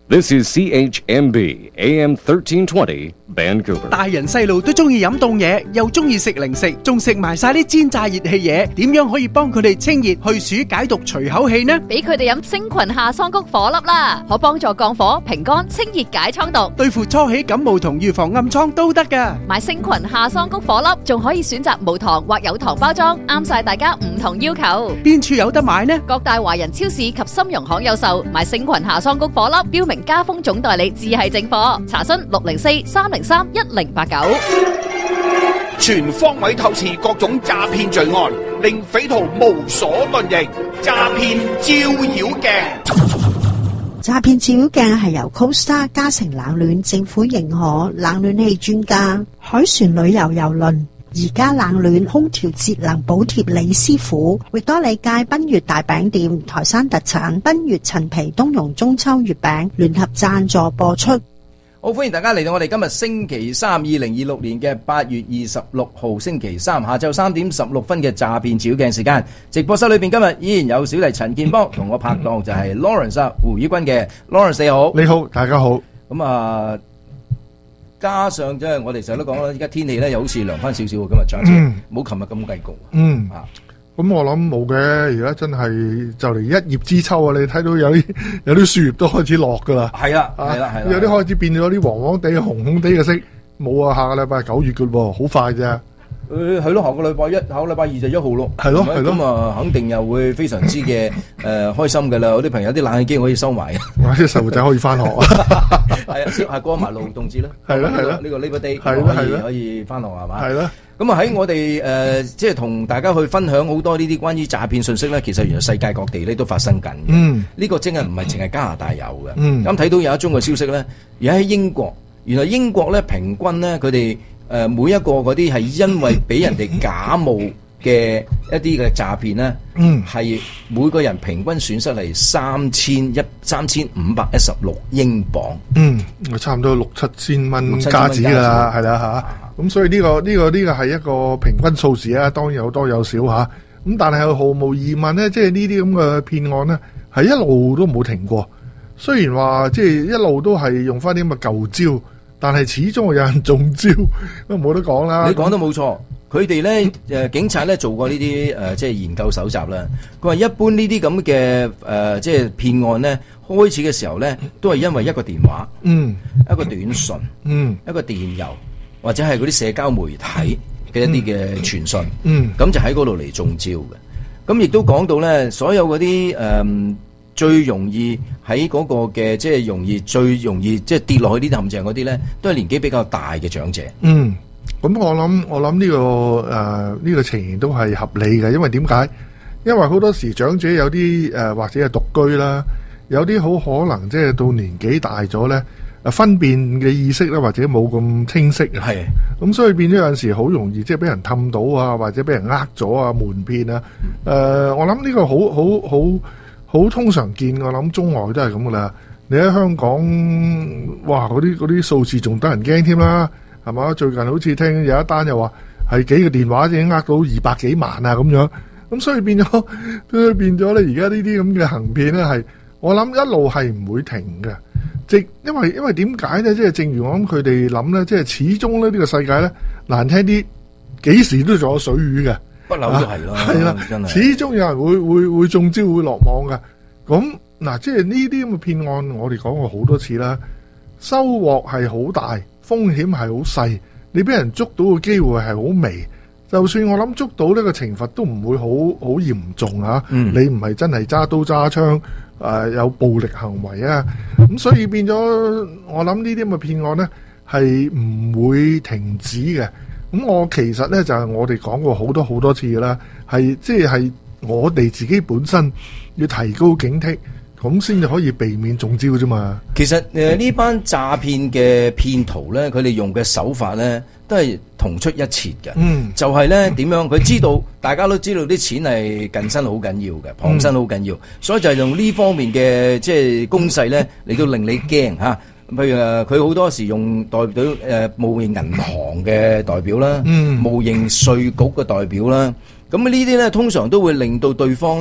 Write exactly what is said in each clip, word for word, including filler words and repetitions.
This is C H M B A M thirteen twenty Vancouver。 大人細路都中意飲凍嘢，又中意食零食，仲食埋晒啲煎炸熱氣嘢，點樣可以幫佢哋清熱去暑解毒除口氣呢？ 俾佢哋飲星群夏桑菊火粒啦，可幫助降火、平肝、清熱解瘡毒， 對付初起感冒同預防暗瘡都得噶。 買星群夏桑菊火粒，仲可以選擇無糖或有糖包裝，啱晒大家唔同要求。 邊處有得買呢？ 各大華人超市及參融行有售。買星群夏桑菊火粒，標明家風總代理，只係正貨。查詢六零四三零三一零八九。 全方位透視各種詐騙罪案，令匪徒無所遁形。詐騙照妖鏡， 詐騙照妖鏡係由 Costa 嘉誠冷暖政府認可冷暖氣專家海船旅遊郵輪而家冷暖空調節能補貼李師傅，域多利街賓悅大餅店台山特產賓悅陳皮冬蓉中秋月餅聯合贊助播出。 好，歡迎大家嚟到我哋今日星期三，二零二六年嘅八月二十六號星期三下晝三點十六分嘅詐騙照鏡時間。直播室裏邊今日依然有小弟陳建邦同我拍檔就係 Lawrence 胡宇君嘅 Lawrence， 你好。 你好，大家好。 咁啊，加上即係我哋成日都講啦，而家天氣咧又好似涼翻少少，今日揸車冇琴日咁計焗。 嗯啊。 咁我諗冇嘅，而家真係就嚟一葉知秋啊！你睇到有啲有啲樹葉都開始落噶啦， 係啦，係啦，係啦， 有啲開始變咗啲黃黃地、紅紅地嘅色，冇啊！下個禮拜九月噶喎，好快啫。 誒係咯，下個禮拜一，下個禮拜二就一號咯。 係咯，係咯。 咁啊，肯定又會非常之嘅誒開心噶啦！我啲朋友啲冷氣機可以收埋， 或者細路仔可以翻學。 係啊，係過埋勞動節啦。 係啦，係啦。 呢個 Labor Day 係啦， 可以係啦， 可以翻學係嘛？ 係啦。 咁啊喺我哋誒即係同大家去分享好多呢啲關於詐騙信息咧，其實原來世界各地咧都發生緊嘅。 嗯。 呢個真係唔係淨係加拿大有嘅。 嗯。 咁睇到有一宗嘅消息咧，而喺英國，原來英國咧平均咧佢哋誒每一個嗰啲係因為俾人哋假冒嘅一啲嘅詐騙咧， 嗯， 係每個人平均損失係三千一三千五百一十六英鎊。 嗯，差唔多六七千蚊加紙㗎啦，係啦嚇。咁所以呢個呢個呢個係一個平均數字啊，當然有多有少嚇。咁但係毫無疑問咧，即係呢啲咁嘅騙案咧，係一路都冇停過。雖然話即係一路都係用翻啲咁嘅舊招，但係始終有人中招，都冇得講啦。 你講得冇錯，佢哋咧誒警察咧做過呢啲誒即係研究搜集啦。佢話一般呢啲咁嘅誒即係騙案咧，開始嘅時候咧，都係因為一個電話， 嗯， 一個短信， 嗯， 一個電郵，或者係嗰啲社交媒體嘅一啲嘅傳訊， 嗯， 咁就喺嗰度嚟中招嘅。咁亦都講到咧，所有嗰啲誒最容易喺嗰個嘅即係容易最容易即係跌落去呢啲陷阱嗰啲咧，都係年紀比較大嘅長者。 嗯，咁我諗我諗呢、這個誒呢、呃這個情形都係合理嘅，因為點解？因為好多時長者有啲誒、呃、或者係獨居啦，有啲好可能即係到年紀大咗咧，誒分辨嘅意識咧或者冇咁清晰啊。 係， 咁所以變咗有陣時好容易即係俾人氹到啊，或者俾人呃咗啊、瞞騙啊。誒、呃，我諗呢個好好好。好通常見，我諗中外都係咁噶啦。你喺香港，哇！嗰啲嗰啲數字仲得人驚添啦，係嘛？最近好似聽有一單又話係幾個電話已經呃到二百幾萬啊咁樣。咁所以變咗，都變咗咧。而家呢啲咁嘅行騙咧，係我諗一路係唔會停嘅。即因為因為點解咧？即係正如我諗佢哋諗咧，即係始終咧呢個世界咧難聽啲，幾時都仲有水魚嘅。 不嬲都係咯， 係啦，真係始終有人會會會中招會落網嘅。咁嗱，即係呢啲咁嘅騙案，我哋講過好多次啦。收穫係好大，風險係好細。你俾人捉到嘅機會係好微。就算我諗捉到呢個懲罰都唔會好好嚴重啊。嗯、你唔係真係揸刀揸槍，誒、呃、有暴力行為啊。咁所以變咗，我諗呢啲咁嘅騙案呢係唔會停止嘅。咁我其實咧就係、是、我哋講過好多好多次啦，係即係我哋自己本身要提高警惕，咁先至可以避免中招啫嘛。 其實誒呢、呃、班詐騙嘅騙徒咧，佢哋用嘅手法咧都係同出一轍嘅。嗯，就係咧點樣？佢知道大家都知道啲錢係近身好緊要嘅，傍身好緊要，嗯、所以就係用呢方面嘅即係攻勢咧嚟到令你驚嚇。譬如誒，佢好多時用代表誒、呃、冒認銀行嘅代表啦，嗯、冒認稅局嘅代表啦，咁呢啲咧通常都會令到對方咧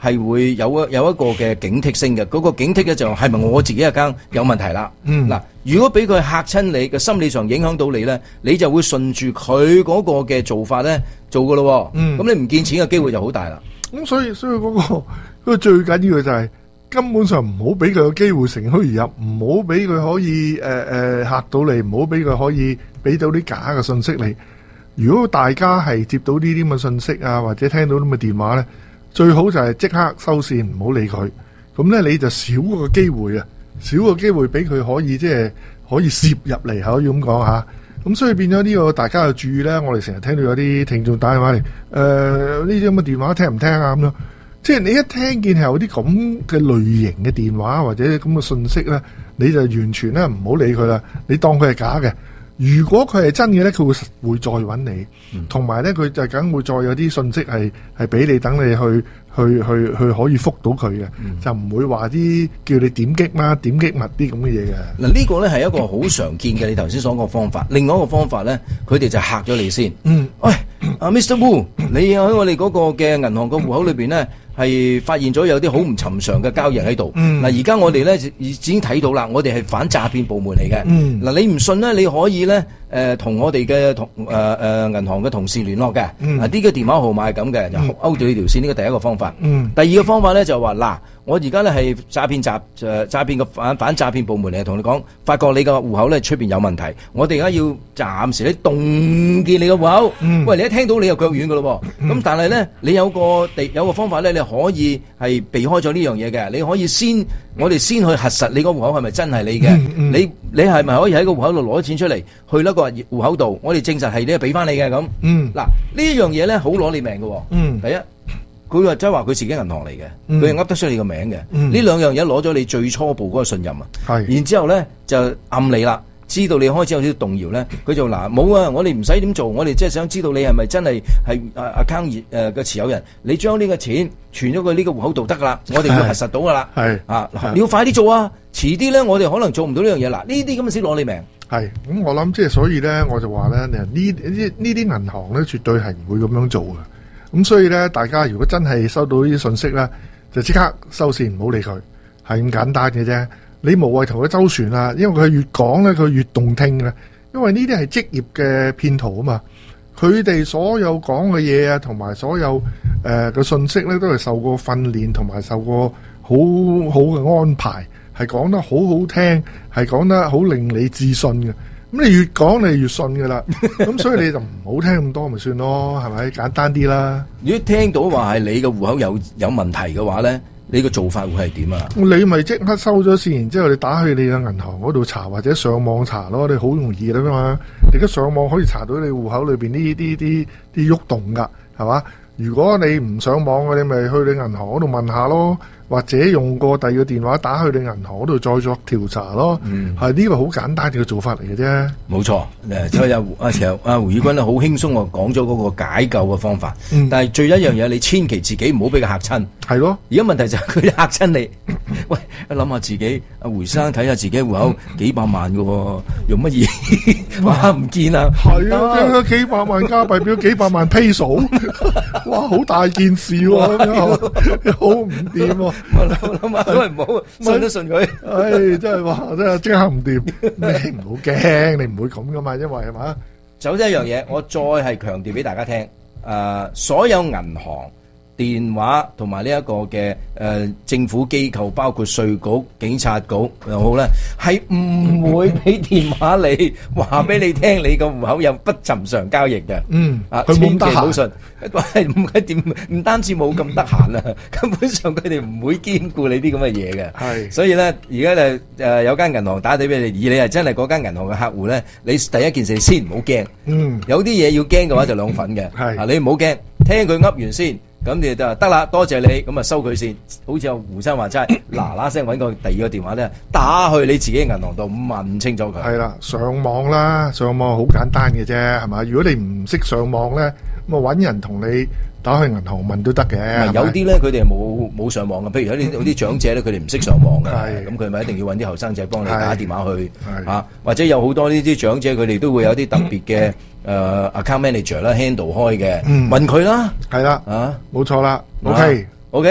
係會有一有一個嘅警惕性嘅，嗰、那個警惕咧就係咪我自己一間有問題啦？ 嗯， 嗱，如果俾佢嚇親你嘅心理上影響到你咧，你就會順住佢嗰個嘅做法咧做噶咯。嗯，咁你唔見錢嘅機會就好大啦。咁、 嗯、所以所以嗰、那個嗰、那個最緊要嘅就係、是。根本上唔好俾佢有機會乘虛而入，唔好俾佢可以誒誒嚇到你，唔好俾佢可以俾到啲假嘅信息你。如果大家係接到呢啲咁嘅信息啊，或者聽到咁嘅電話咧，最好就係即刻收線，唔好理佢。咁咧你就少個機會啊，少個機會俾佢可以即係可以攝入嚟，可以咁講嚇。咁所以變咗呢個大家要注意咧。我哋成日聽到有啲聽眾打電話嚟，誒呢啲咁嘅電話聽唔聽啊咁樣。即係你一聽見係有啲咁嘅類型嘅電話或者咁嘅信息咧，你就完全咧唔好理佢啦，你當佢係假嘅。如果佢係真嘅咧，佢會會再揾你，同埋咧佢就梗會再有啲信息係係俾你，等你去去去去可以覆到佢嘅，嗯、就唔會話啲叫你點擊嘛、點擊密啲咁嘅嘢嘅。 嗱，呢個咧係一個好常見嘅你頭先所講嘅方法。另外一個方法咧，佢哋就嚇咗你先。嗯，喂，阿 Mister Wu，你喺我哋嗰個嘅銀行個戶口裏邊咧，係發現咗有啲好唔尋常嘅交易喺度。嗱、嗯，而家我哋咧已經睇到啦，我哋係反詐騙部門嚟嘅。嗱、嗯，你唔信咧，你可以咧誒同我哋嘅同誒誒銀行嘅同事聯絡嘅。嗯、啊，呢、這個電話號碼係咁嘅，就勾住呢條線。呢個第一個方法。嗯、第二個方法咧就話嗱，我而家咧係詐騙詐誒詐騙嘅反反詐騙部門嚟，同你講，發覺你個戶口咧出邊有問題，我哋而家要暫時咧凍結你個戶口。嗯、喂，你一聽到你又腳軟噶咯喎。咁、嗯、但係咧，你有個地有個方法咧，你可以係避開咗呢樣嘢嘅。你可以先，我哋先去核實你個戶口係咪真係你嘅。嗯嗯、你你係咪可以喺個戶口度攞錢出嚟，去一個戶口度，我哋證實係你俾翻你嘅咁。嗱、嗯，呢一樣嘢咧好攞你命嘅。嗯、第一。佢話即係話佢自己銀行嚟嘅，佢係噏得出你個名嘅。呢、嗯、兩樣嘢攞咗你最初步嗰個信任啊。係，然之後咧就暗你啦，知道你開始有啲動搖咧，佢就嗱冇啊，我哋唔使點做，我哋即係想知道你係咪真係係 account 誒嘅持有人，你將呢個錢存咗佢呢個戶口度得噶啦，我哋會核實到噶啦。係啊，你要快啲做啊，遲啲咧我哋可能做唔到呢樣嘢。嗱，呢啲咁嘅先攞你命。係，咁我諗即係所以咧，我就話咧，呢呢呢啲銀行咧絕對係唔會咁樣做嘅。咁所以咧，大家如果真係收到呢啲信息咧，就即刻收線，唔好理佢，係咁簡單嘅啫。你無謂同佢周旋啦，因為佢越講咧，佢越動聽嘅。因為呢啲係職業嘅騙徒啊嘛，佢哋所有講嘅嘢啊，同埋所有誒嘅信息咧，都係受過訓練，同埋受過好好嘅安排，係講得好好聽，係講得好令你自信嘅。咁你越講你越信噶啦，咁所以你就唔好聽咁多咪算咯，係咪？簡單啲啦。如果聽到話係你嘅戶口有有問題嘅話咧，你個做法會係點啊？你咪即刻收咗線，然之後你打去你嘅銀行嗰度查，或者上網查咯，你好容易啦嘛。你而家上網可以查到你戶口裏邊呢啲啲啲喐動噶，係嘛？如果你唔上網嘅，你咪去你銀行嗰度問下咯，或者用過第二個電話打去你銀行嗰度再作調查咯。嗯，係呢個好簡單嘅做法嚟嘅啫。冇錯，誒，所以阿阿其實阿胡宇君咧好輕鬆啊，講咗嗰個解救嘅方法。嗯，但係最一樣嘢，你千祈自己唔好俾佢嚇親。係咯，而家問題就係佢嚇親你。喂，諗下自己，阿胡生睇下自己戶口幾百萬嘅，用乜嘢？哇，唔見啊！係啊，幾百萬加幣變咗幾百萬 peso。哇，好大件事喎，咁樣好唔掂喎。我諗下都係唔好信都信佢。唉，真係話真係即刻唔掂。你唔好驚，你唔會咁噶嘛，因為係嘛。就一樣嘢，我再係強調俾大家聽。誒，所有銀行、電話同埋呢一個嘅誒、呃、政府機構，包括稅局、警察局又好咧，係唔會俾電話你話俾你聽，你個戶口有不尋常交易嘅。嗯，啊，千祈唔好信，係唔係點？唔單止冇咁得閒啊，根本上佢哋唔會兼顧你啲咁嘅嘢嘅。係，所以咧，而家咧誒有間銀行打電俾你，而你係真係嗰間銀行嘅客戶咧，你第一件事先唔好驚。嗯，有啲嘢要驚嘅話就兩份嘅。係，啊，你唔好驚，聽佢噏完先。咁你就得啦，多謝你，咁啊收佢先。好似阿胡生話齋，嗱嗱聲揾個第二個電話咧，打去你自己銀行度問清楚佢。係啦，上網啦，上網好簡單嘅啫，係嘛？如果你唔識上網咧，咁啊揾人同你打去銀行問都得嘅。有啲咧，佢哋冇冇上網嘅，譬如有啲有啲長者咧，佢哋唔識上網嘅，咁佢咪一定要揾啲後生仔幫你打電話去啊，或者有好多呢啲長者，佢哋都會有啲特別嘅。誒、uh, account manager 啦 handle 開嘅，嗯、問佢啦，係啦，啊，冇錯啦 ，OK，OK，、okay,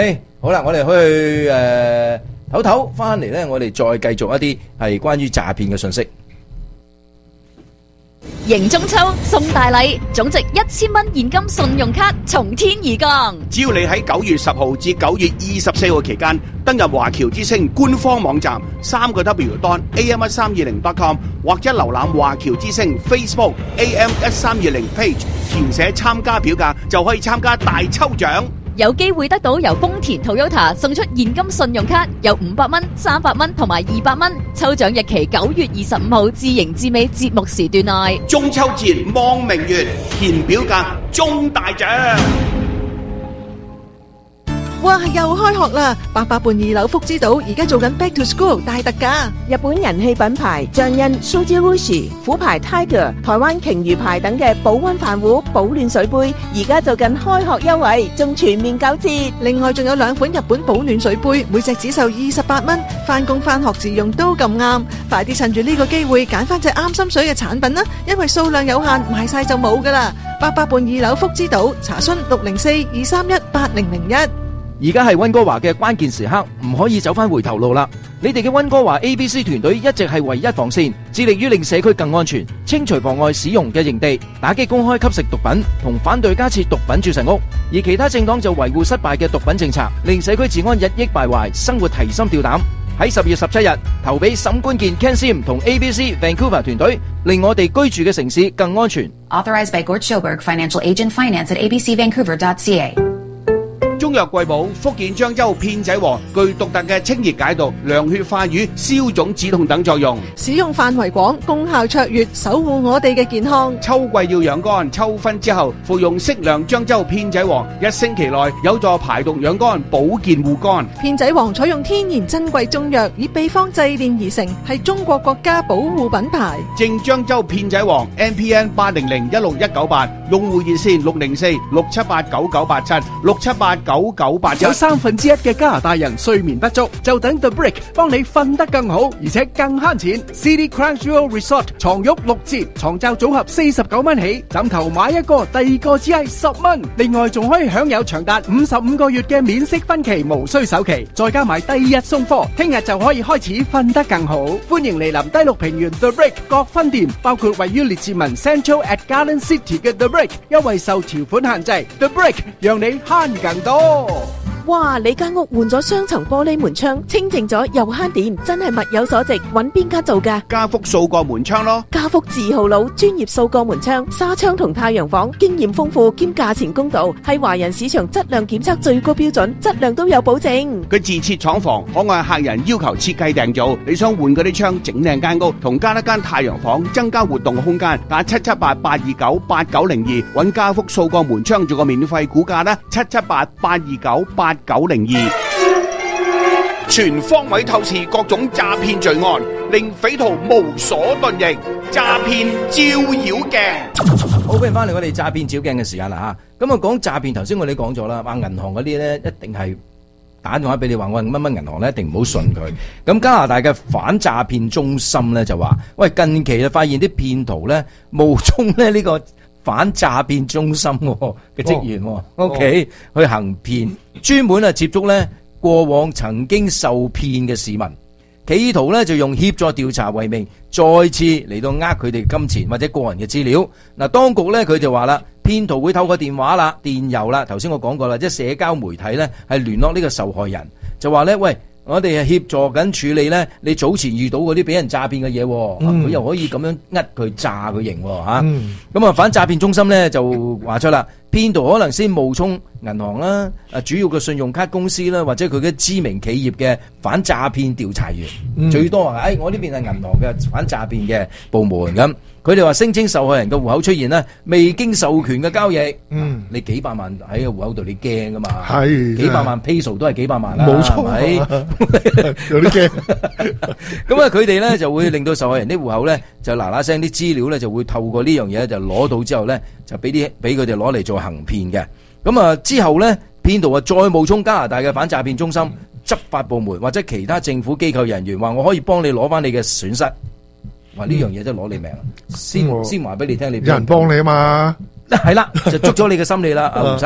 好啦，我哋去誒唞唞，翻嚟咧，我哋再繼續一啲係關於詐騙嘅信息。 迎中秋送大禮，總值一千蚊現金信用卡從天而降。 只要你喺九月十號至九月二十四號期間登入華僑之星官方網站三個 W dot A M 一三二零 dot com 或者瀏覽華僑之星 Facebook A M 一三二零 page， 填寫參加表格就可以參加大抽獎。 有機會得到由豐田 Toyota 送出現金信用卡，有五百蚊、三百蚊同埋二百蚊。抽獎日期九月二十五號至迎至尾節目時段內。 中秋節望明月，填表格中大獎。 哇！又開學啦！八佰伴二樓福之島而家做緊 Back to School 大特價， 日本人氣品牌象印 Sujirushi、虎牌 Tiger、台灣鯨魚牌等嘅保溫飯壺、保暖水杯，而家做緊開學優惠，仲全面九折。 另外仲有兩款日本保暖水杯，每隻只售二十八蚊，返工返學自用都咁啱。快啲趁住呢個機會揀翻隻啱心水嘅產品啦，因為數量有限，賣晒就冇噶啦。八佰伴二樓福之島，查詢六零四二三一八零零一。 而家係溫哥華嘅關鍵時刻，唔可以走翻回頭路啦！你哋嘅溫哥華 A B C 團隊一直係唯一防線，致力於令社區更安全，清除妨礙使用嘅營地，打擊公開吸食毒品，同反對加設毒品注射屋。而其他政黨就維護失敗嘅毒品政策，令社區治安日益敗壞，生活提心吊膽。喺十月十七日投俾沈冠健 Ken Sim 同 A B C Vancouver 團隊，令我哋居住嘅城市更安全。 Authorized by Gord Schoberg, Financial Agent Finance at A B C Vancouver dot C A。 中藥貴寶福建漳州片仔癀具獨特嘅清熱解毒、涼血化瘀、消腫止痛等作用， 使用範圍廣，功效卓越，守護我哋嘅健康。 秋季要養肝，秋分之後服用適量漳州片仔癀，一星期內有助排毒養肝、保健護肝。 片仔癀採用天然珍貴中藥，以秘方製煉而成，係中國國家保護品牌。 正漳州片仔癀 M P N 八零零一六一九八，用戶熱線六零四六七八九九八七六七八九九八七。 有三分之一嘅加拿大人睡眠不足，就等 The Brick 幫你瞓得更好，而且更慳錢。City Crunchyroll Resort 床褥六折，床罩組合四十九蚊起，枕頭買一個，第二個只係十蚊。另外仲可以享有長達五十五個月嘅免息分期，無需首期，再加埋第二日送貨，聽日就可以開始瞓得更好。歡迎嚟臨低綠平原 The Brick 各分店，包括位於列治文 Central at Garden City 嘅 The Brick， 優惠受條款限制。The Brick 讓你慳更多。 哇！你間屋換咗雙層玻璃門窗，清淨咗又慳電，真係物有所值。揾邊間做㗎？ 家福掃過門窗咯。 家福字號佬，專業掃過門窗、紗窗同太陽房，經驗豐富兼價錢公道，係華人市場質量檢測最高標準，質量都有保證。 佢自設廠房，可按客人要求設計訂造。你想換嗰啲窗，整靚間屋，同加一間太陽房，增加活動空間，打七七八八二九八九零二，揾家福掃過門窗做個免費估價啦，七七八八二九八九零二，全方位透視各種詐騙罪案，令匪徒無所遁形。詐騙照妖鏡， 好，歡迎翻嚟我哋詐騙照鏡嘅時間啦吓。咁啊，講詐騙，頭先我哋講咗啦，話銀行嗰啲咧一定係打電話俾你話我係乜乜銀行咧，一定唔好信佢。咁加拿大嘅反詐騙中心咧就話，喂，近期啊發現啲騙徒咧冒充咧呢個反詐騙中心嘅職員、哦、，OK、哦、去行騙，專門啊接觸咧過往曾經受騙嘅市民，企圖咧就用協助調查為名，再次嚟到呃佢哋金錢或者個人嘅資料。嗱，當局咧佢就話啦，騙徒會透過電話啦、電郵啦，頭先我講過啦，即係社交媒體咧係聯絡呢個受害人，就話咧喂。我哋係協助緊處理咧，你早前遇到嗰啲俾人詐騙嘅嘢，佢、嗯、又可以咁樣呃佢詐佢型吓。咁啊，反詐騙中心咧就話出啦，騙徒可能先冒充銀行啦、啊主要嘅信用卡公司啦，或者佢嘅知名企業嘅反詐騙調查員，嗯、最多啊，誒、哎，我呢邊係銀行嘅反詐騙嘅部門咁。佢哋話聲稱受害人嘅戶口出現咧未經授權嘅交易，嗯，你幾百萬喺個戶口度，你驚噶嘛？係幾百萬 peso 都係幾百萬啦，冇錯，係有啲驚。咁啊，佢哋咧就會令到受害人啲戶口咧就嗱嗱聲啲資料咧就會透過呢樣嘢就攞到之後咧就俾啲俾佢哋攞嚟做行騙嘅。咁啊之後咧騙徒啊再冒充加拿大嘅反詐騙中心執法部門或者其他政府機構人員，話我可以幫你攞翻你嘅損失。話呢樣嘢真係攞你命，先先話俾你聽，你有人幫你啊嘛，係啦，就捉咗你嘅心理啦，阿胡生。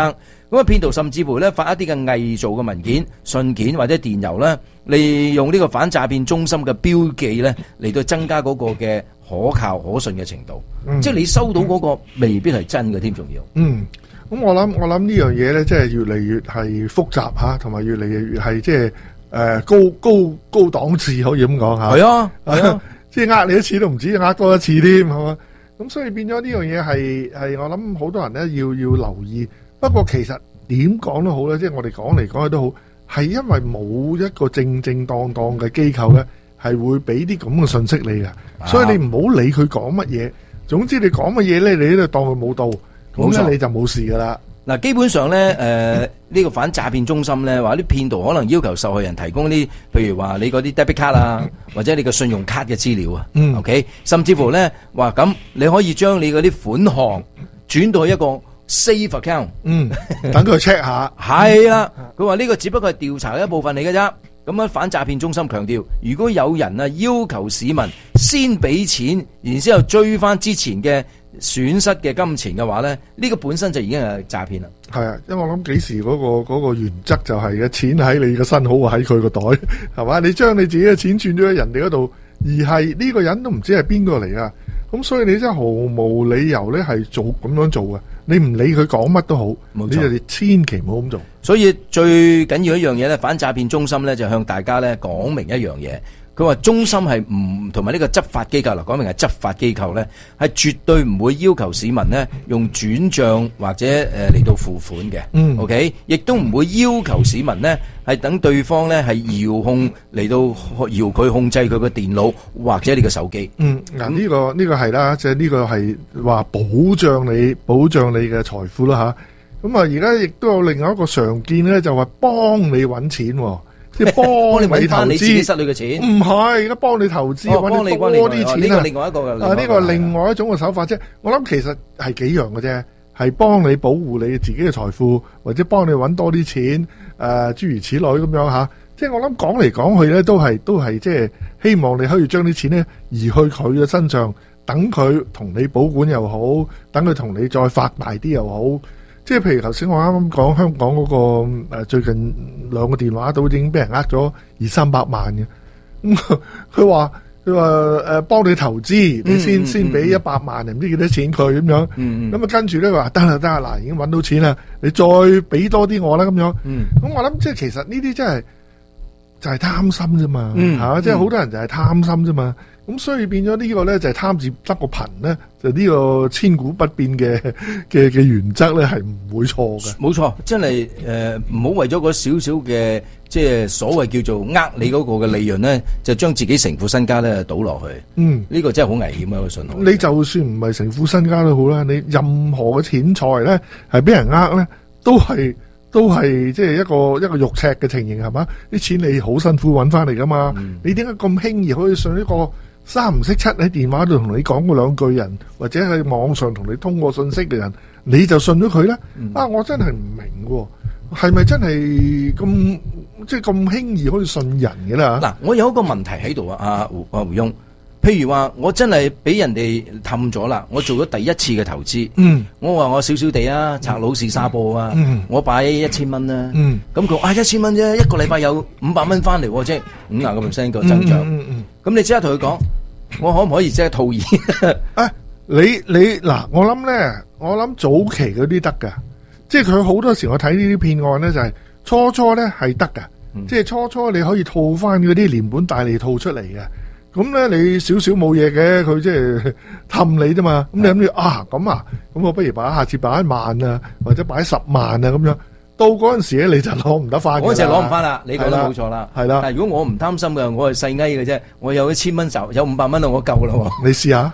咁啊，騙徒甚至乎咧發一啲嘅偽造嘅文件、信件或者電郵咧，利用呢個反詐騙中心嘅標記咧嚟到增加嗰個嘅可靠可信嘅程度。嗯、即係你收到嗰個未必係真嘅添，仲要。 嗯，咁我諗我諗呢樣嘢咧，即係越嚟越係複雜吓，同埋越嚟越係即係誒高高高檔次，可以咁講吓。係啊，係啊，即係呃你一次都唔止，呃多一次添，係嘛？咁所以變咗呢樣嘢係係我諗好多人咧要要留意。不過其實點講都好咧，即係我哋講嚟講去都好，係因為冇一個正正當當嘅機構咧，係會俾啲咁嘅信息你嘅，所以你唔好理佢講乜嘢。總之你講乜嘢咧，你都當佢冇到，咁咧你就冇事噶啦。 嗱，基本上咧，誒呢個反詐騙中心咧，話啲騙徒可能要求受害人提供啲，譬如話你嗰啲 debit card 啊，或者你個信用卡嘅資料啊，嗯，OK，甚至乎咧話咁你可以將你嗰啲款項轉到一個safe account， 嗯， 等佢 check 下， 係啦，佢話呢個只不過係調查嘅一部分嚟嘅啫。咁樣反詐騙中心強調，如果有人啊要求市民先俾錢，然之後追翻之前嘅損失嘅金錢嘅話咧，呢個本身就已經係詐騙啦。 係啊，因為我諗幾時嗰個嗰個原則就係嘅，錢喺你嘅身好過喺佢個袋，係嘛？你將你自己嘅錢轉咗喺人哋嗰度，而係呢個人都唔知係邊個嚟啊！咁所以你真係毫無理由咧係做咁樣做嘅。你唔理佢講乜都好，你就千祈唔好咁做。 所以最緊要一樣嘢咧，反詐騙中心咧就向大家咧講明一樣嘢。佢話中心係唔同埋呢個執法機構啦，講明係執法機構咧，係絕對唔會要求市民咧用轉賬或者誒嚟到付款嘅。嗯 ，OK， 亦都唔會要求市民咧係等對方咧係遙控嚟到遙佢控制佢嘅電腦或者你嘅手機。嗯， 嗱呢個呢個係啦，即係呢個係話保障你保障你嘅財富啦吓。咁啊，而家亦都有另外一個常見咧，就話幫你搵錢。即係幫你投資，你自己失去嘅錢， 唔係而家幫你投資，揾你多啲錢啊！ 呢個另外一個嘅， 啊呢個另外一種嘅手法啫。我諗其實係幾樣嘅啫，係幫你保護你自己嘅財富，或者幫你揾多啲錢，誒諸如此類咁樣吓。即係我諗講嚟講去咧，都係都係即係希望你可以將啲錢咧移去佢嘅身上，等佢同你保管又好，等佢同你再發大啲又好。即係譬如頭先我啱啱講香港嗰個誒最近兩個電話都已經俾人呃咗二三百萬嘅，咁佢話佢話誒幫你投資，你先先俾一百萬，唔知幾多錢佢咁樣，咁啊跟住咧話得啦得啦，嗱已經揾到錢啦，你再俾多啲我啦咁樣，咁我諗即係其實呢啲真係就係貪心啫嘛，嚇，即係好多人就係貪心啫嘛。咁所以變咗呢個咧就係貪字得個貧咧，就呢個千古不變嘅嘅嘅原則咧係唔會錯嘅。 冇錯，真係誒唔好為咗嗰少少嘅即係所謂叫做呃你嗰個嘅利潤咧，就將自己成副身家咧倒落去。嗯，呢個真係好危險嘅一個信號。 你就算唔係成副身家都好啦，你任何嘅錢財咧係俾人呃咧，都係都係即係一個一個肉赤嘅情形係嘛？啲錢你好辛苦揾翻嚟噶嘛，嗯、你點解咁輕易可以信一個三唔識七喺電話度同你講嗰兩句人，或者喺網上同你通過信息嘅人，你就信咗佢咧？嗯、啊，我真係唔明喎，係咪真係咁即係咁輕易可以信人嘅啦？ 嗱，我有一個問題喺度啊，阿胡阿胡翁，譬如話我真係俾人哋氹咗啦，我做咗第一次嘅投資，嗯，我話我少少地啊，拆佬試沙波啊，嗯、我擺一千蚊啦，嗯，咁佢啊一千蚊啫，一個禮拜有五百蚊翻嚟，即係五廿個 percent 個增長，嗯嗯，咁、嗯、你即刻同佢講。我可唔可以即係套現？ 啊，你你嗱，我諗咧，我諗早期嗰啲得噶，即係佢好多時我睇呢啲騙案咧，就係、是、初初咧係得噶，嗯、即係初初你可以套翻嗰啲連本帶利套出嚟嘅，咁咧你少少冇嘢嘅，佢即係氹你啫嘛，咁你諗住啊咁啊，咁我不如擺下次擺一萬啊，或者擺十萬啊咁樣。到嗰陣時咧，你就攞唔得翻。 嗰陣時攞唔翻啦，你講得冇錯啦。 係啦， 但係如果我唔貪心嘅，我係細翳嘅啫。我有一千蚊就有五百蚊啦，我夠啦。 你試下，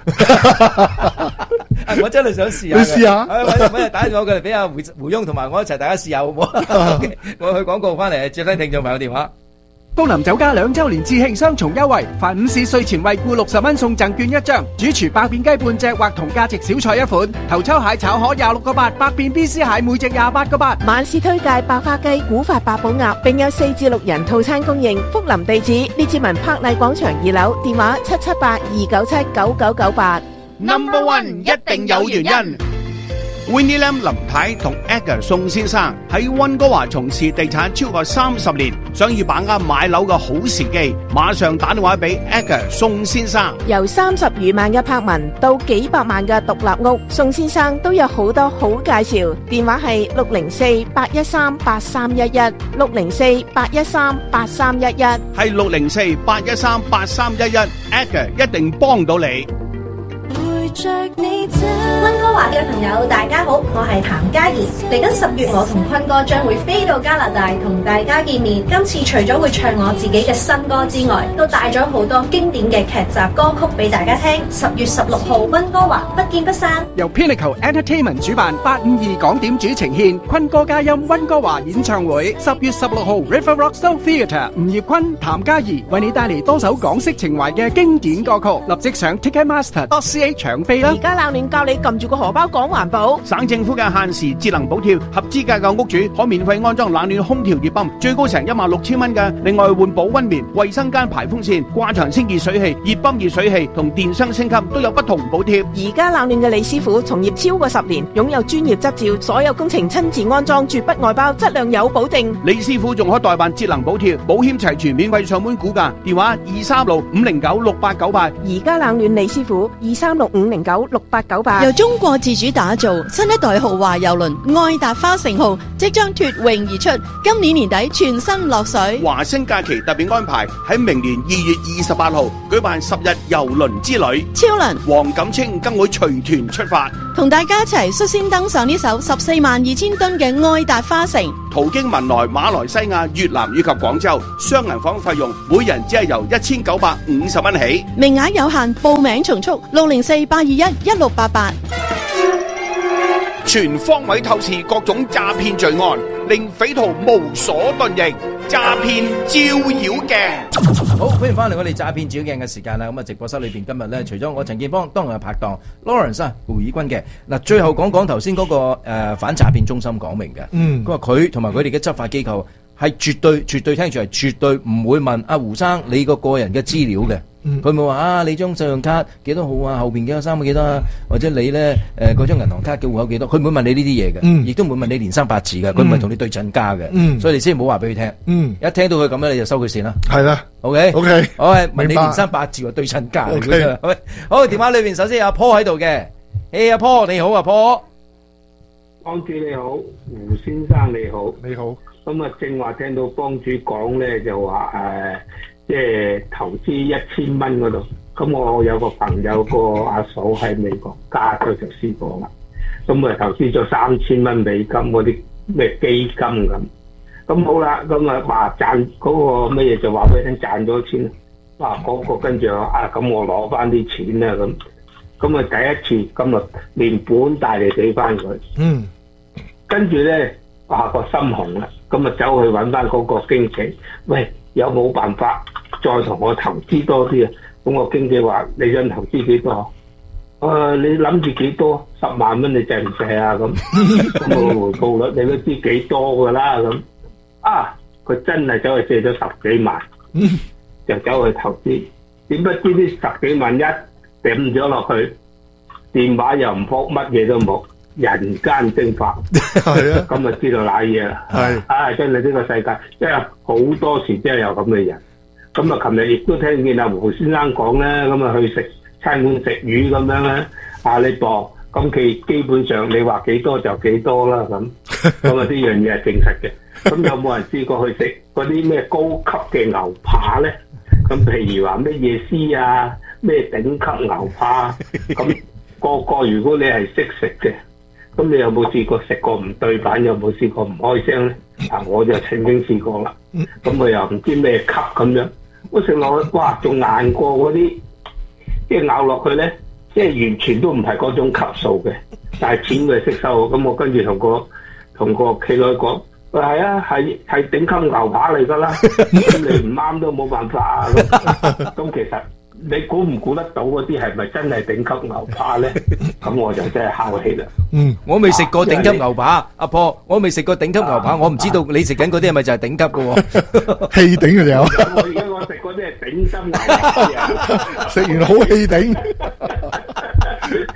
我真係想試下。 你試下， 搵日打電話過嚟俾阿胡胡翁同埋我一齊，大家試下好唔好？我去廣告翻嚟接聽聽眾朋友電話。 高林酒家兩周年致慶雙重優惠，凡午市稅前惠顧六十蚊送贈券一張，主廚百變雞半隻或同價值小菜一款，頭抽蟹炒河廿六個八，百變 B C 蟹每隻廿八個八。 晚市推介百花雞、古法八寶鴨，並有四至六人套餐供應。福林地址列治文柏麗廣場二樓，電話七七八二九七九九九八。 Number One 一定有原因。 Winnie Lam 林太同 Edgar 宋先生喺溫哥華從事地產超過三十年，想要把握買樓嘅好時機，馬上打電話俾 Edgar 宋先生。 由三十餘萬嘅柏文到幾百萬嘅獨立屋，宋先生都有好多好介紹。電話係六零四八一三八三一一，六零四八一三八三一一， 係六零四八一三八三一一 ，Edgar 一定幫到你。 溫哥華嘅朋友大家好，我係譚嘉怡。嚟緊十月，我同坤哥將會飛到加拿大同大家見面。今次除咗會唱我自己嘅新歌之外，都帶咗好多經典嘅劇集歌曲俾大家聽。十月十六號溫哥華不見不散。 由 Pinnacle Entertainment 主辦，八五二港點主呈獻坤哥嘉音溫哥華演唱會。十月十六號 River Rock Soul Theatre，吳業坤、譚嘉怡為你帶嚟多首港式情懷嘅經典歌曲。立即上 Ticketmaster dot C A 搶飛啦！ 而家冷暖教你撳住個荷包講環保。 省政府嘅限時節能補貼，合資格嘅屋主可免費安裝冷暖空調熱泵，最高成一萬六千蚊嘅。另外換保溫棉、衛生間排風扇、掛牆清熱水器、熱泵熱水器同電箱升級都有不同補貼。 而家冷暖嘅李師傅從業超過十年，擁有專業執照，所有工程親自安裝，絕不外包，質量有保證。 李師傅仲可代辦節能補貼，保險齊全，免費上門估價。電話二三六五零九六八九八。 而家冷暖李師傅二三六五零九六八九八。 由中國自主打造新一代豪華郵輪愛達花城號即將脫穎而出，今年年底全身落水。 華星假期特別安排喺明年二月二十八號舉辦十日郵輪之旅， 超能黃錦清更會隨團出發， 同大家一齊率先登上呢艘十四萬二千噸嘅愛達花城， 途經文萊、馬來西亞、越南以及廣州，雙人房費用每人只係由一千九百五十蚊起， 名額有限，報名從速六零四八二一一六八八。 全方位透視各種詐騙罪案，令匪徒無所遁形。詐騙照妖鏡， 好歡迎翻嚟我哋詐騙照妖鏡嘅時間啦！咁啊，直播室裏邊今日咧，除咗我陳建邦，當然係拍檔 Lawrence 啊胡以軍嘅嗱。最後講講頭先嗰個誒、呃、反詐騙中心講明嘅，嗯，佢話佢同埋佢哋嘅執法機構係絕對絕對聽住係絕對唔會問阿、啊、胡生你個個人嘅資料嘅。佢冇話啊，你張信用卡幾多號啊？後邊幾多三個幾多啊？或者你咧誒嗰張銀行卡嘅戶口幾多？佢唔會問你呢啲嘢嘅，亦都唔會問你年生八字嘅，佢唔係同你對陣家嘅，嗯、所以你先唔好話俾佢聽。嗯、一聽到佢咁樣你就收佢線啦。係啦 ，OK OK，我係問你年生八字或對陣家嚟嘅。Okay. 好，電話裏邊首先有阿 Paul 喺度嘅，誒阿 Paul 你好啊 Paul， 幫主你好，胡先生你好， 你好。 咁啊正話聽到幫主講咧就話誒。呃即係投資一千蚊嗰度，咁我有個朋友個阿嫂喺美國加佢就試過啦，咁啊投資咗三千蚊美金嗰啲咩基金咁，咁好啦，咁啊話賺嗰個乜嘢就話俾你聽賺咗錢，哇嗰個跟住話啊咁我攞翻啲錢啦咁，咁啊第一次咁啊連本帶利俾翻佢，嗯，跟住咧話個心紅啦，咁啊走去揾翻嗰個經紀，喂有冇辦法？再同我投資多啲啊！咁我經紀話：你想投資幾多？誒、呃，你諗住幾多？十萬蚊你制唔制啊？咁咁我回報率你都知幾多㗎啦咁。啊！佢真係走去借咗十幾萬，就走去投資。點不知啲十幾萬一抌咗落去，電話又唔覆，乜嘢都冇，人間蒸發。係啊！咁就知道瀨嘢啦。係啊！真係呢個世界，即係好多時真係有咁嘅人。咁啊！琴日亦都聽見阿胡先生講咧，咁啊去食餐館食魚咁樣咧，啊你磅，咁佢基本上你話幾多就幾多啦咁，咁啊呢樣嘢係證實嘅。咁有冇人試過去食嗰啲咩高級嘅牛扒咧？咁譬如話咩夜市啊，咩頂級牛扒，咁個個如果你係識食嘅，咁你有冇試過食過唔對版？有冇試過唔開聲咧？啊，我就曾經試過啦。咁佢又唔知咩級咁樣。我食落去，哇，仲硬過嗰啲，即係咬落去咧，即係完全都唔係嗰種級數嘅，但係錢佢識收，咁我跟住同個同個企女講，喂係啊，係係頂級牛扒嚟噶啦，咁你唔啱都冇辦法啊，咁其實你估唔估得到嗰啲係咪真係頂級牛扒咧？咁我就真係考氣啦。 嗯，我未食過頂級牛扒，阿婆，我未食過頂級牛扒，我唔知道你食緊嗰啲係咪就係頂級嘅喎？ 氣頂嘅有。 我而家我食嗰啲係頂級牛扒啊！ 食完好氣頂。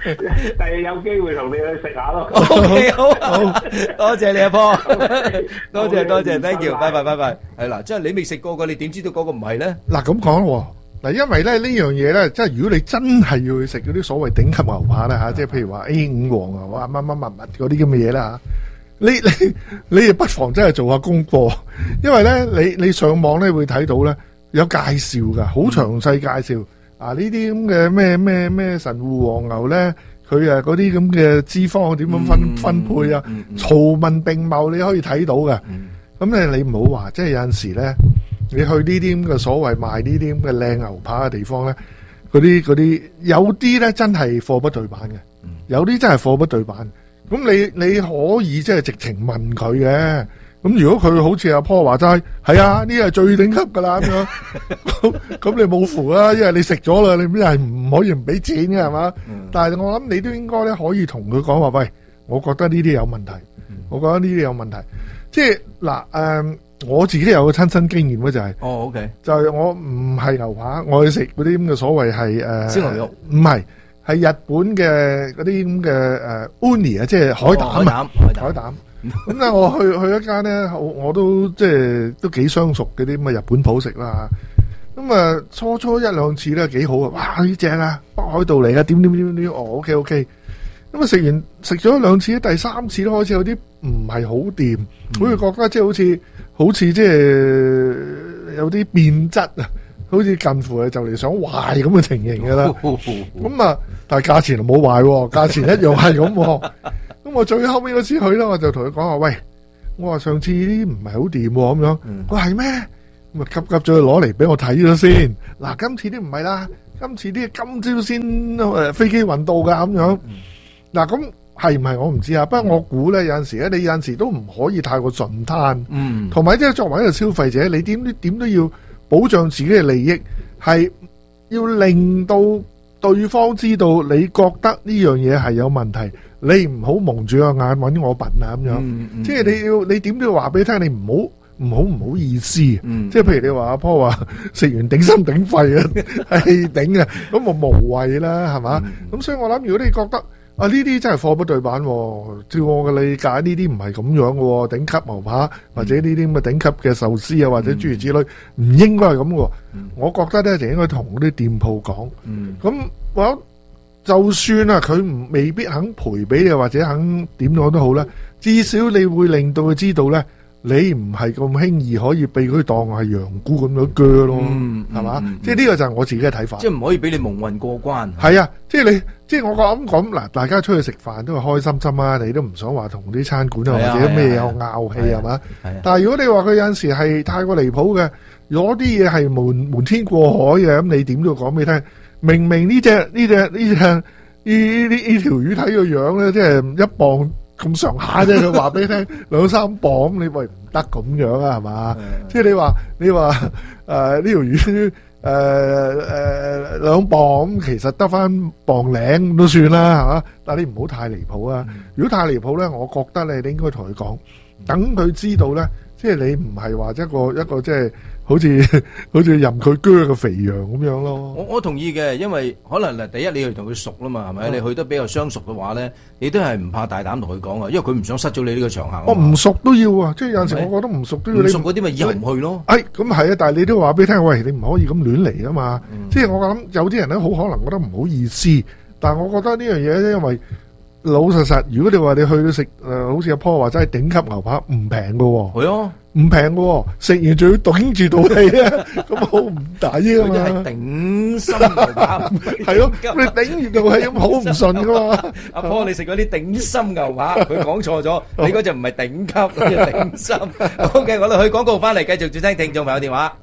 第日有機會同你去食下咯。 OK， 好，好，多謝你阿婆，多謝多謝 ，thank you，拜拜拜拜。係啦，即係你未食過嘅，你點知道嗰個唔係咧？ 嗱咁講喎，嗱因為咧呢樣嘢咧，即係如果你真係要去食嗰啲所謂頂級牛扒咧嚇，即係譬如話 A 五黃牛啊乜乜乜乜嗰啲咁嘅嘢啦嚇。你你你亦不妨真係做下功課，因為咧你你上網咧會睇到咧有介紹噶，好詳細介紹啊呢啲咁嘅咩咩咩神戶黃牛咧，佢誒嗰啲咁嘅脂肪點樣分分配啊，圖文並茂你可以睇到嘅。咁咧你唔好話，即係有陣時咧，你去呢啲咁嘅所謂賣呢啲咁嘅靚牛扒嘅地方咧，嗰啲嗰啲有啲咧真係貨不對版嘅，有啲真係貨不對版。咁你你可以即係直情問佢嘅，咁如果佢好似阿坡話齋，係啊呢係最頂級噶啦咁樣，咁你冇符啦，因為你食咗啦，你邊係唔可以唔俾錢嘅係嘛？但係我諗你都應該咧可以同佢講話，喂，我覺得呢啲有問題，我覺得呢啲有問題，即係嗱誒，我自己有個親身經驗咧就係， 哦 OK， 就係我唔係牛扒，我去食嗰啲咁嘅所謂係誒燒牛肉， 唔係。係日本嘅嗰啲咁嘅誒 uni 啊，即係海膽啊，海膽。咁咧，我去去一間咧，我我都即係都幾相熟嗰啲咁嘅日本鋪食啦。咁啊，初初一兩次咧幾好啊，哇！呢正啊，北海道嚟噶，點點點點，哦 OK OK。咁啊，食完食咗兩次，第三次都開始有啲唔係好掂，好似覺得即係好似好似即係有啲變質啊。好似近乎係就嚟想壞咁嘅情形嘅啦，咁啊，但係價錢就冇壞喎，價錢一樣係咁。咁我最後尾嗰次去咧，我就同佢講話，喂，我話上次啲唔係好掂咁樣，佢話係咩？咁啊急急咗去攞嚟俾我睇咗先。嗱，今次啲唔係啦，今次啲今朝先誒飛機運到噶咁樣。嗱，咁係唔係我唔知啊，不過我估咧有陣時咧，你有陣時都唔可以太過盡攤，嗯，同埋即係作為一個消費者，你點點都要保障自己嘅利益，係要令到對方知道你覺得呢樣嘢係有問題，你唔好蒙住個眼揾我笨啊咁樣。嗯嗯、即係你要你點都要話俾你聽，你唔好唔好唔好意思。嗯、即係譬如你話阿婆話食完頂心頂肺啊，係頂啊，咁我無謂啦，係嘛？咁、嗯、所以我諗，如果你覺得啊呢啲真係貨不對版，照我嘅理解，呢啲唔係咁樣嘅，頂級牛扒或者呢啲咁嘅頂級嘅壽司啊，或者諸如此類，唔、嗯、應該係咁嘅。嗯、我覺得咧就應該同嗰啲店鋪講。咁我、嗯、就算啊，佢唔未必肯賠俾你，或者肯點樣都好啦，至少你會令到佢知道咧，你唔係咁輕易可以俾佢當係羊菇咁樣鋸咯，係嘛？即係呢個就係我自己嘅睇法。 即係唔可以俾你蒙混過關。 係啊，即係你，即係我咁講嗱，大家出去食飯都係開心心啊，你都唔想話同啲餐館啊或者咩有拗氣係嘛？但係如果你話佢有陣時係太過離譜嘅，攞啲嘢係瞞瞞天過海嘅，咁你點都要講俾你聽。明明呢隻呢隻呢隻呢呢呢條魚睇個樣咧，即係一磅咁上下啫，佢話俾你聽兩三磅，你喂唔得咁樣啊，係嘛？即係你話你話誒呢條魚誒誒兩磅咁，其實得翻磅零都算啦，係嘛？但係你唔好太離譜啊！如果太離譜咧，我覺得你你應該同佢講，等佢知道咧，即係你唔係話一個一個即係。好似好似任佢鋸個肥羊咁樣咯。 我我同意嘅，因為可能嗱，第一你去同佢熟啦嘛，係咪？嗯、你去得比較相熟嘅話咧，你都係唔怕大膽同佢講啊，因為佢唔想失咗你呢個場客。我唔熟都要啊，即係有陣時我覺得唔熟都要。 唔熟嗰啲咪以後唔去咯。 哎，咁係啊，但係你都話俾你聽，喂，你唔可以咁亂嚟啊嘛。嗯、即係我諗有啲人咧，好可能覺得唔好意思，但係我覺得呢樣嘢咧，因為老實實，如果你話你去到食誒、呃，好似阿坡話真係頂級牛扒，唔平噶。 係啊。 唔平嘅，食完仲要頂住道氣啊！咁好唔抵啊嘛！ 係頂心牛扒， 係咯，你頂住道氣咁好唔順噶嘛？ 阿婆，你食嗰啲頂心牛扒，佢講錯咗，你嗰隻唔係頂級，嗰隻頂心。好嘅，我哋去廣告翻嚟，繼續接聽聽眾朋友電話。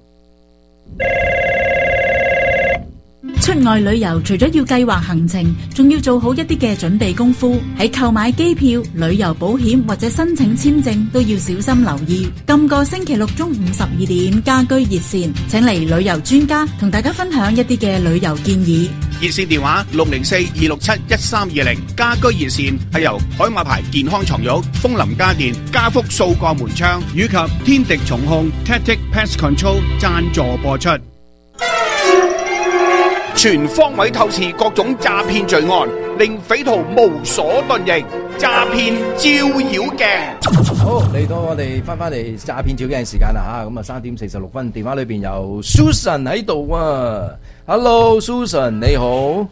出外旅遊除咗要計劃行程，仲要做好一啲嘅準備功夫。喺購買機票、旅遊保險或者申請簽證都要小心留意。今個星期六中午十二點，家居熱線請嚟旅遊專家同大家分享一啲嘅旅遊建議。 熱線電話六零四二六七一三二零。家居熱線係由海馬牌健康床褥、楓林家電、家福掃過門窗以及天敵蟲控 Tactic Pest Control 贊助播出。 全方位透視各種詐騙罪案，令匪徒無所遁形。詐騙照妖鏡。 好，嚟到我哋翻翻嚟詐騙照鏡時間啦吓，咁啊三點四十六分，電話裏邊有 Susan 喺度啊。Hello Susan， 你好。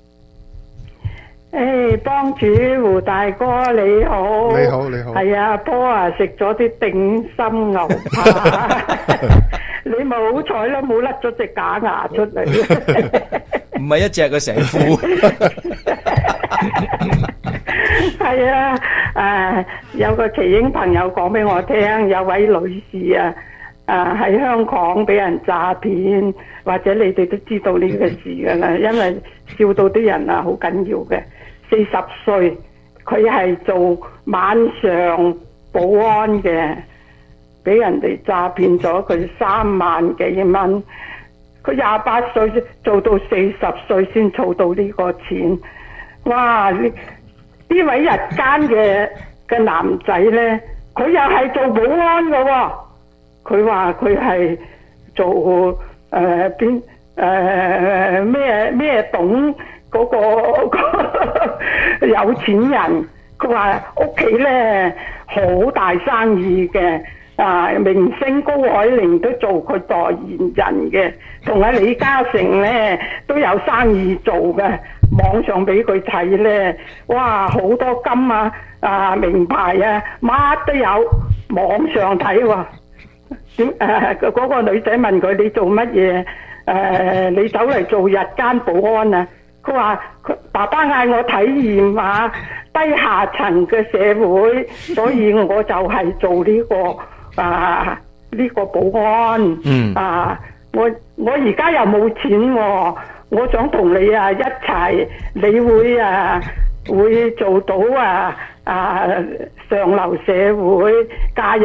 誒，幫主胡大哥你好， 你好你好， 係啊，波啊食咗啲頂心牛扒，你咪好彩啦，冇甩咗隻假牙出嚟， 唔係一隻嘅成副。 係啊，誒，有個奇英朋友講俾我聽，有位女士啊，誒喺香港俾人詐騙，或者你哋都知道呢個事噶啦，因為笑到啲人啊好緊要嘅。四十歲，佢係做晚上保安嘅，俾人哋詐騙咗佢三萬幾蚊。佢廿八歲做到四十歲先儲到呢個錢。哇！呢呢位日間嘅嘅男仔呢，佢又係做保安嘅喎。佢話佢係做誒邊誒咩咩董。嗰、那個有錢人，佢話屋企咧好大生意嘅，啊明星高海寧都做佢代言人嘅，同阿李嘉誠咧都有生意做嘅。網上俾佢睇咧，哇好多金啊啊名牌啊乜都有，網上睇喎。點誒嗰個女仔問佢你做乜嘢？誒、呃、你走嚟做日間保安啊？佢話佢爸爸嗌我體驗下低下層嘅社會，所以我就係做呢、這個啊呢、這個保安。嗯啊，我我而家又冇錢喎、哦，我想同你啊一齊，你會啊會做到啊啊上流社會加入。